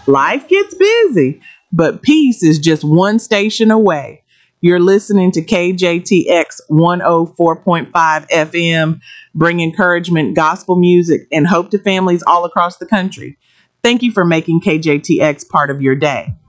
Life gets busy, but peace is just one station away. You're listening to KJTX 104.5 FM, bring encouragement, gospel music, and hope to families all across the country. Thank you for making KJTX part of your day.